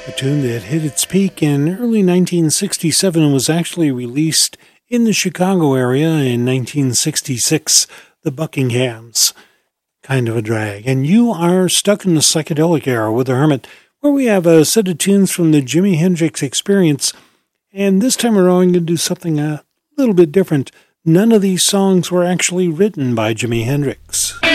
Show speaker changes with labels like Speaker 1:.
Speaker 1: A tune that hit its peak in early 1967 and was actually released in the Chicago area in 1966, the Buckinghams. Kind of a drag. And you are stuck in the psychedelic era with the Hermit, where we have a set of tunes from the Jimi Hendrix Experience. And this time around, I'm going to do something a little bit different. None of these songs were actually written by Jimi Hendrix.